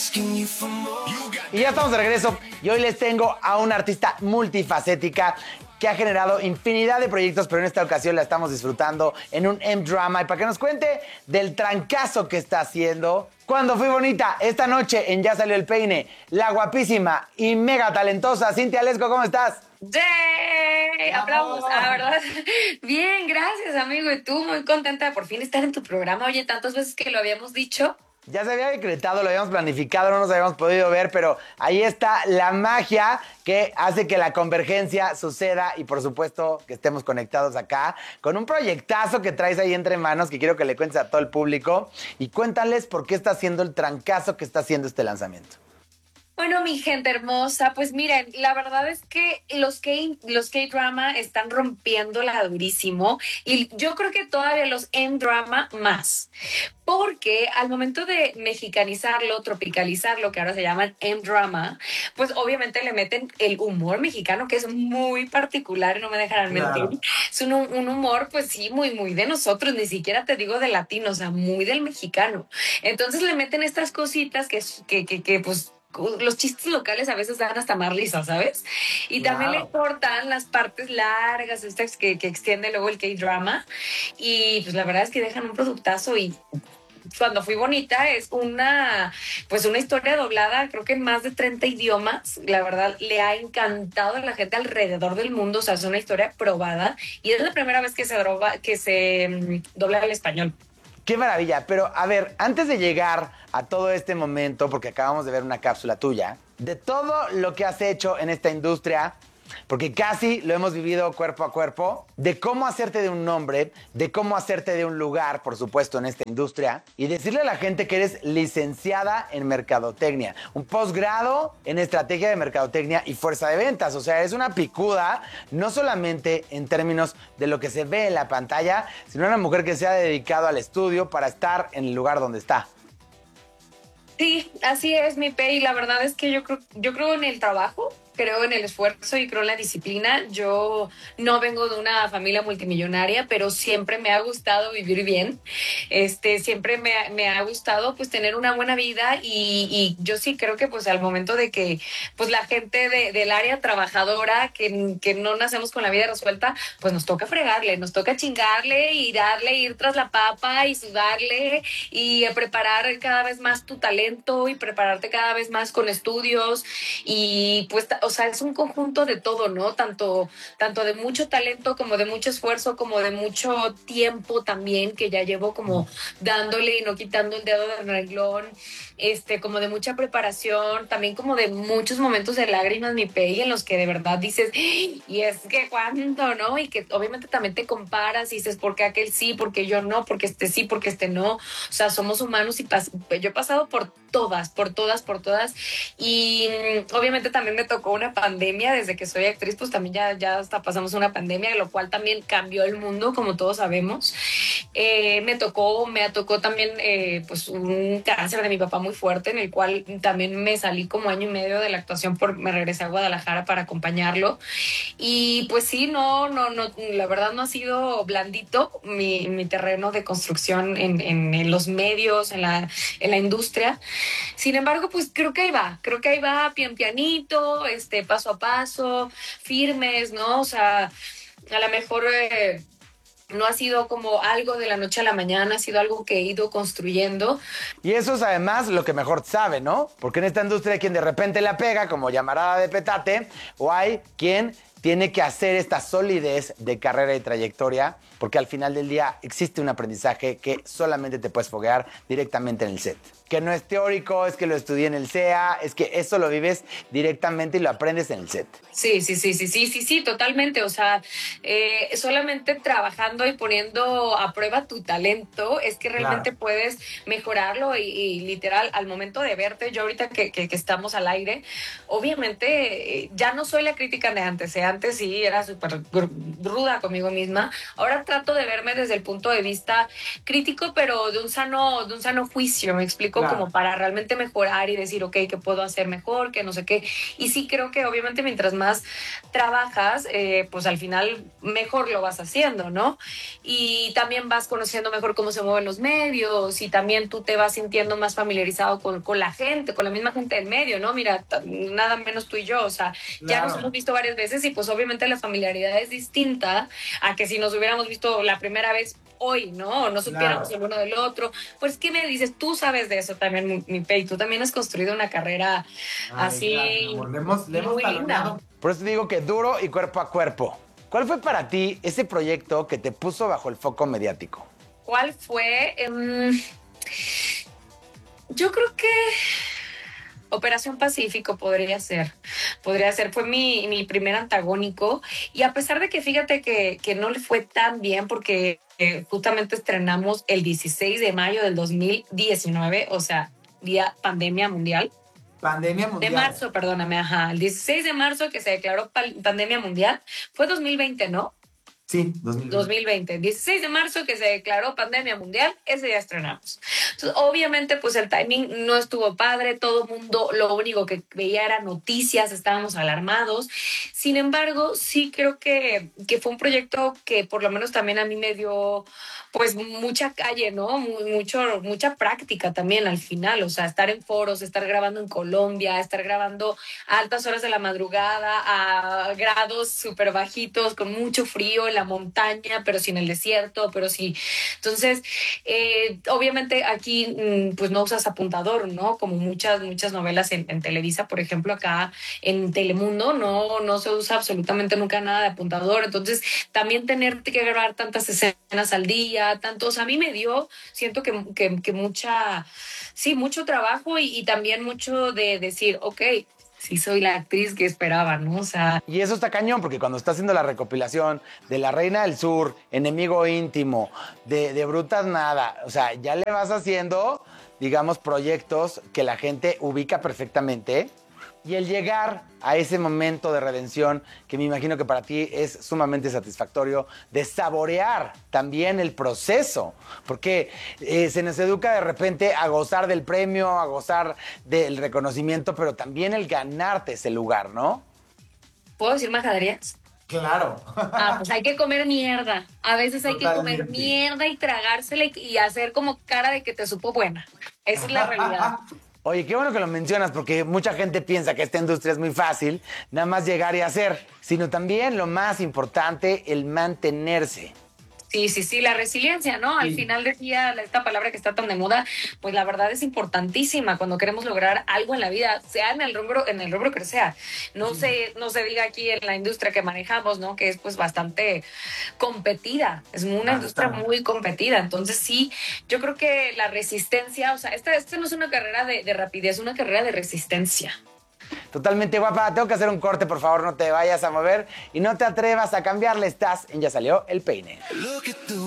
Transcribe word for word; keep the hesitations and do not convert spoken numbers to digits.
Y ya estamos de regreso y hoy les tengo a una artista multifacética que ha generado infinidad de proyectos, pero en esta ocasión la estamos disfrutando en un M-Drama. Y para que nos cuente del trancazo que está haciendo, Cuando Fui Bonita, esta noche en Ya Salió el Peine, la guapísima y mega talentosa Cintia Lesco, ¿cómo estás? ¡Yay! Aplausos, la verdad. Bien, gracias, amigo. Y tú, muy contenta de por fin estar en tu programa. Oye, tantas veces que lo habíamos dicho. Ya se había decretado, lo habíamos planificado, no nos habíamos podido ver, pero ahí está la magia que hace que la convergencia suceda y por supuesto que estemos conectados acá con un proyectazo que traes ahí entre manos que quiero que le cuentes a todo el público y cuéntales por qué está haciendo el trancazo que está haciendo este lanzamiento. Bueno, mi gente hermosa, pues miren, la verdad es que los K, los K-drama están rompiéndola durísimo y yo creo que todavía los M-drama más, porque al momento de mexicanizarlo, tropicalizarlo, que ahora se llaman M-drama, pues obviamente le meten el humor mexicano, que es muy particular, no me dejarán mentir. Claro. Es un, un humor, pues sí, muy, muy de nosotros, ni siquiera te digo de latino, o sea, muy del mexicano. Entonces le meten estas cositas que, que, que, que pues, los chistes locales a veces dan hasta más risa, ¿sabes? Y también wow. Le cortan las partes largas estas que, que extiende luego el K-drama y pues la verdad es que dejan un productazo y Cuando Fui Bonita es una, pues una historia doblada, creo que en más de treinta idiomas. La verdad, le ha encantado a la gente alrededor del mundo. O sea, es una historia probada y es la primera vez que se, droga, que se um, dobla al español. ¡Qué maravilla! Pero, a ver, antes de llegar a todo este momento, porque acabamos de ver una cápsula tuya, de todo lo que has hecho en esta industria, porque casi lo hemos vivido cuerpo a cuerpo, de cómo hacerte de un nombre, de cómo hacerte de un lugar, por supuesto, en esta industria, y decirle a la gente que eres licenciada en mercadotecnia, un posgrado en estrategia de mercadotecnia y fuerza de ventas. O sea, es una picuda, no solamente en términos de lo que se ve en la pantalla, sino una mujer que se ha dedicado al estudio para estar en el lugar donde está. Sí, así es, mi P, y la verdad es que yo creo, yo creo en el trabajo, creo en el esfuerzo y creo en la disciplina. Yo no vengo de una familia multimillonaria, pero siempre me ha gustado vivir bien. Este, siempre me, me ha gustado pues tener una buena vida y, y yo sí creo que pues al momento de que pues la gente de, del área trabajadora que, que no nacemos con la vida resuelta, pues nos toca fregarle, nos toca chingarle y darle, ir tras la papa y sudarle y preparar cada vez más tu talento y prepararte cada vez más con estudios y pues o sea, es un conjunto de todo, ¿no? Tanto, tanto de mucho talento como de mucho esfuerzo, como de mucho tiempo también, que ya llevo como dándole y no quitando el dedo del renglón, este, como de mucha preparación, también como de muchos momentos de lágrimas, mi Pei, en los que de verdad dices, y es que cuándo, ¿no? Y que obviamente también te comparas y dices, ¿por qué aquel sí? ¿Por qué yo no? ¿Por qué este sí? ¿Por qué este no? O sea, somos humanos y pas- yo he pasado por todas, por todas, por todas, y mm, obviamente también me tocó una pandemia, desde que soy actriz, pues también ya, ya hasta pasamos una pandemia, lo cual también cambió el mundo, como todos sabemos. Eh, me tocó, me tocó también eh, pues un cáncer de mi papá muy fuerte, en el cual también me salí como año y medio de la actuación, por, me regresé a Guadalajara para acompañarlo. Y pues sí, no, no, no, la verdad no ha sido blandito mi, mi terreno de construcción en, en, en los medios, en la, en la industria. Sin embargo, pues creo que ahí va, creo que ahí va pian pianito, este, paso a paso, firmes, ¿no? O sea, a lo mejor eh, no ha sido como algo de la noche a la mañana, ha sido algo que he ido construyendo. Y eso es además lo que mejor sabe, ¿no? Porque en esta industria hay quien de repente la pega como llamarada de petate, o hay quien tiene que hacer esta solidez de carrera y trayectoria, porque al final del día existe un aprendizaje que solamente te puedes foguear directamente en el set. Que no es teórico, es que lo estudié en el C E A, es que eso lo vives directamente y lo aprendes en el set. Sí, sí, sí, sí, sí, sí, sí, totalmente. O sea, eh, solamente trabajando y poniendo a prueba tu talento es que realmente claro. Puedes mejorarlo y, y literal, al momento de verte, yo ahorita que, que, que estamos al aire, obviamente eh, ya no soy la crítica de antes, ¿eh? antes sí era súper ruda conmigo misma. Ahora trato de verme desde el punto de vista crítico, pero de un sano, de un sano juicio, me explico, Claro. como para realmente mejorar y decir, ok, ¿qué puedo hacer mejor? Que no sé qué. Y sí creo que obviamente mientras más trabajas, eh, pues al final mejor lo vas haciendo, ¿no? Y también vas conociendo mejor cómo se mueven los medios y también tú te vas sintiendo más familiarizado con, con la gente, con la misma gente del medio, ¿no? Mira, t- nada menos tú y yo, o sea, ya nos Claro. hemos visto varias veces y pues obviamente la familiaridad es distinta a que si nos hubiéramos visto la primera vez hoy, ¿no? O no supiéramos Claro. el uno del otro. Pues, ¿qué me dices? Tú sabes de eso también, mi, mi Pei. Tú también has construido una carrera Ay, así gracias, amor. Le hemos, le hemos muy linda. taloneado. Por eso te digo que duro y cuerpo a cuerpo. ¿Cuál fue para ti ese proyecto que te puso bajo el foco mediático? ¿Cuál fue? Em, yo creo que Operación Pacífico podría ser. Podría ser. Fue mi, mi primer antagónico. Y a pesar de que fíjate que, que no le fue tan bien porque eh, justamente estrenamos el dieciséis de mayo del dos mil diecinueve, o sea, día pandemia mundial. Pandemia mundial. De marzo, perdóname, ajá. El dieciséis de marzo que se declaró pa- pandemia mundial. Fue dos mil veinte, ¿no? Sí, dos mil veinte. dos mil veinte, dieciséis de marzo que se declaró pandemia mundial, ese día estrenamos. Entonces, obviamente, pues el timing no estuvo padre, todo el mundo lo único que veía era noticias, estábamos alarmados. Sin embargo, sí creo que, que fue un proyecto que por lo menos también a mí me dio pues mucha calle, ¿no? Mu- Mucho, mucha práctica también al final, o sea, estar en foros, estar grabando en Colombia, estar grabando a altas horas de la madrugada, a grados súper bajitos, con mucho frío en la montaña, pero sin el desierto, pero sí. Entonces, eh, obviamente aquí mm, pues no usas apuntador, ¿no? Como muchas, muchas novelas en, en Televisa, por ejemplo, acá en Telemundo no, no se usa absolutamente nunca nada de apuntador. Entonces, también tener que grabar tantas escenas al día, tantos, a mí me dio, siento que, que, que mucha, sí, mucho trabajo y, y también mucho de decir, ok, sí soy la actriz que esperaba, ¿no? O sea, Y eso está cañón, porque cuando está haciendo la recopilación de La Reina del Sur, Enemigo Íntimo, de, de Brutas Nada, o sea, ya le vas haciendo, digamos, proyectos que la gente ubica perfectamente. Y el llegar a ese momento de redención, que me imagino que para ti es sumamente satisfactorio, de saborear también el proceso, porque eh, se nos educa de repente a gozar del premio, a gozar del reconocimiento, pero también el ganarte ese lugar, ¿no? ¿puedo decir majaderías? Claro. Ah, pues hay que comer mierda. A veces hay que comer Totalmente. mierda y tragársela y, y hacer como cara de que te supo buena. Esa es la realidad. Oye, qué bueno que lo mencionas, porque mucha gente piensa que esta industria es muy fácil, nada más llegar y hacer, sino también lo más importante, el mantenerse. Sí, sí, sí, la resiliencia, ¿no? Al Sí. final del día, esta palabra que está tan de moda, pues la verdad es importantísima cuando queremos lograr algo en la vida, sea en el rubro, en el rubro que sea. No se, no se diga aquí en la industria que manejamos, ¿no? Que es pues bastante competida, es una Bastante. industria muy competida. Entonces sí, yo creo que la resistencia, o sea, esta, esta no es una carrera de, de rapidez, es una carrera de resistencia. Totalmente guapa, tengo que hacer un corte, por favor, no te vayas a mover y no te atrevas a cambiarle, estás en Ya Salió el Peine. Look at the